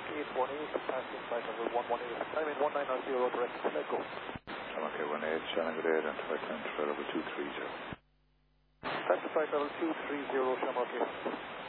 Shamrock 818, passing flight level 118, timing 1990, direct, let go. Shamrock 818, Shannon Good 8, and flight level 230. Passing flight level 230, Shamrock 8.